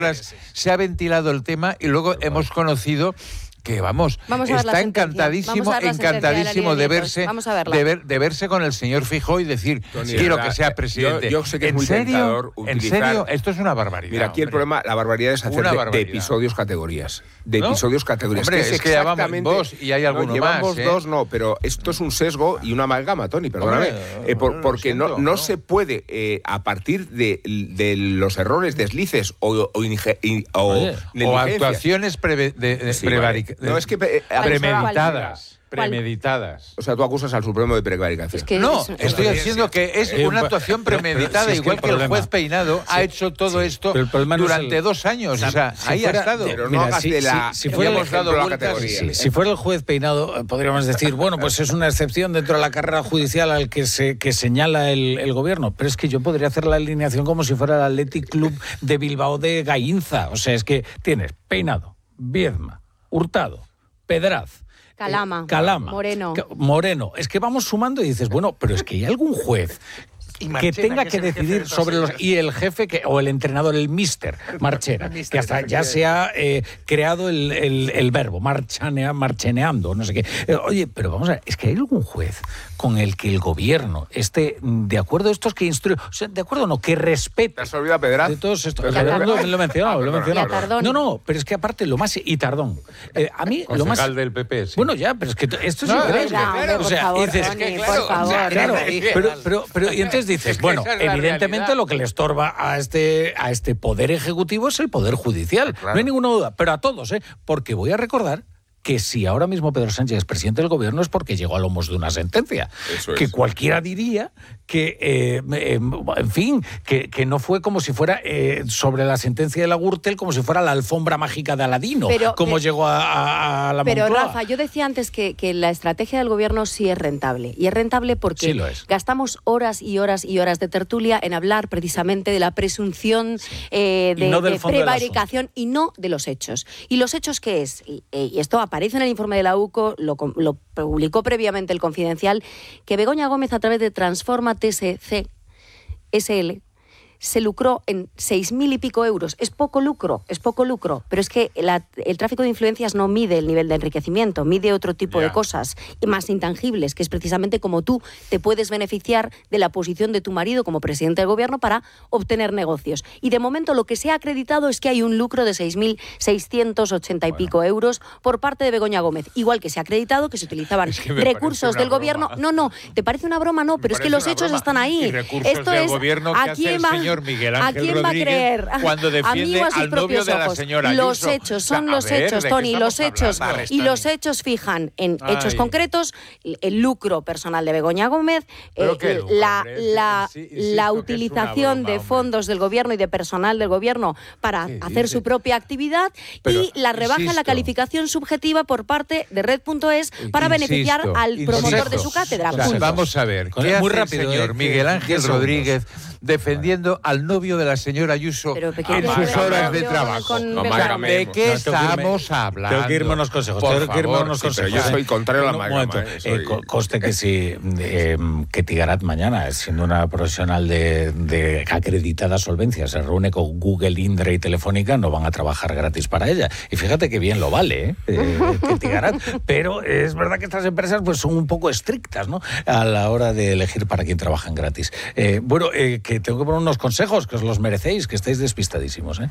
se ha ventilado el tema y luego hemos conocido que está encantadísimo de verse con el señor Feijóo y decir, Tony, quiero que sea presidente. Yo sé que es muy tentador utilizar... ¿En serio? Esto es una barbaridad. Mira, aquí el problema, la barbaridad es hacer de episodios categorías. Episodios categorías. Hombre, es que ya vamos dos y hay alguno llevamos más. Dos, no, pero esto es un sesgo y una amalgama, Tony, perdóname. Porque no se puede, a partir de los errores, deslices o actuaciones premeditadas. O sea, tú acusas al Supremo de prevaricación. Estoy diciendo que es una actuación premeditada, igual que el juez Peinado ha hecho todo esto durante 2 años. O sea, ahí ha estado. Pero no hagas de la... Si fuera el juez Peinado, podríamos decir, bueno, pues es una excepción dentro de la carrera judicial al que señala el gobierno. Pero es que yo podría hacer la alineación como si fuera el Athletic Club de Bilbao de Gainza. O sea, es que tienes Peinado, Viedma, Hurtado, Pedraz, Calama, Moreno. Es que vamos sumando y dices, bueno, pero es que hay algún juez que tenga que decidir sobre los... Y el jefe, o el entrenador, el míster Marchena, que hasta ya se ha creado el verbo, marcheneando, no sé qué. Oye, pero vamos a ver, es que hay algún juez con el que el gobierno esté de acuerdo, estos que instruye, o sea, de acuerdo, no, que respete. ¿Te has olvidado Pedraz? De todos estos. Lo he mencionado. No, pero es que aparte lo más... Y Tardón. A mí lo más... Concejal del PP, sí. Bueno, ya, pero es que esto es increíble. O sea, dices... Por favor. Claro, pero y entonces dices, bueno, evidentemente lo que le estorba a este poder ejecutivo es el poder judicial. Claro. No hay ninguna duda, pero a todos, porque voy a recordar que si ahora mismo Pedro Sánchez es presidente del gobierno es porque llegó a lomos de una sentencia. Que cualquiera diría que, en fin, que no fue como si fuera sobre la sentencia de la Gürtel, como si fuera la alfombra mágica de Aladino, llegó a la Moncloa. Pero Rafa, yo decía antes que la estrategia del gobierno sí es rentable. Y es rentable porque gastamos horas y horas y horas de tertulia en hablar precisamente de la presunción de prevaricación y no de los hechos. ¿Y los hechos qué es? Y esto aparece en el informe de la UCO, lo publicó previamente el Confidencial, que Begoña Gómez, a través de Transforma TSC SL, se lucró en 6.000 y pico euros. Es poco lucro, pero es que el tráfico de influencias no mide el nivel de enriquecimiento, mide otro tipo de cosas, y más intangibles, que es precisamente como tú te puedes beneficiar de la posición de tu marido como presidente del gobierno para obtener negocios. Y de momento lo que se ha acreditado es que hay un lucro de 6.680 y pico euros por parte de Begoña Gómez. Igual que se ha acreditado que se utilizaban recursos del gobierno. No, ¿te parece una broma? No, pero es que los hechos están ahí. Esto es ¿a quién va? Miguel Ángel ¿A quién va a creer? Cuando defiende al novio de la señora Ayuso. Los hechos son los hechos, Tony, los hechos. Y los hechos fijan en hechos concretos el lucro personal de Begoña Gómez, la utilización de fondos del gobierno y de personal del gobierno para hacer su propia actividad y la rebaja en la calificación subjetiva por parte de Red.es para beneficiar al promotor de su cátedra. Vamos a ver, ¿qué hace el señor Miguel Ángel Rodríguez defendiendo al novio de la señora Ayuso en sus horas de trabajo? ¿De qué estamos hablando? Tengo que irme unos consejos. Pero yo soy contrario a la amalgama. Conste que si que Tigarat mañana, siendo una profesional de acreditada solvencia, se reúne con Google, Indra y Telefónica, no van a trabajar gratis para ella. Y fíjate que bien lo vale, que Tigarat. Pero es verdad que estas empresas pues son un poco estrictas, ¿no?, a la hora de elegir para quién trabajan gratis. Que tengo que poner unos consejos, que os los merecéis, que estáis despistadísimos,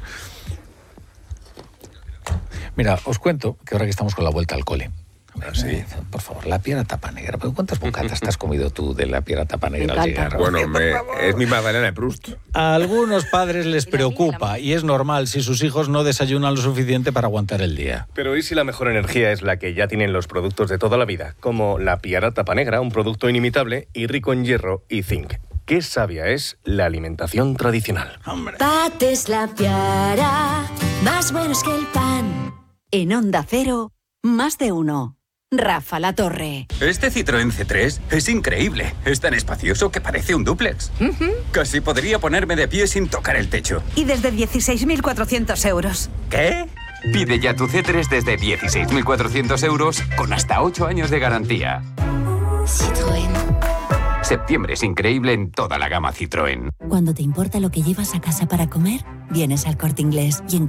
Mira, os cuento que ahora que estamos con la vuelta al cole, por favor, la piedra tapa negra. ¿Pero cuántas bocatas te has comido tú de la piedra tapa negra al llegar? Bueno, es mi Magdalena de Proust. A algunos padres les preocupa, y es normal si sus hijos no desayunan lo suficiente para aguantar el día. Pero ¿y si la mejor energía es la que ya tienen los productos de toda la vida? Como la piedra tapa negra, un producto inimitable y rico en hierro y zinc. Qué sabia es la alimentación tradicional. Hombre. Pates la piara, más buenos que el pan. En Onda Cero, más de uno. Rafa La Torre. Este Citroën C3 es increíble. Es tan espacioso que parece un dúplex. Casi podría ponerme de pie sin tocar el techo. Y desde 16.400 euros. ¿Qué? Pide ya tu C3 desde 16.400 euros con hasta 8 años de garantía. Citroën. Septiembre es increíble en toda la gama Citroën. Cuando te importa lo que llevas a casa para comer, vienes al Corte Inglés y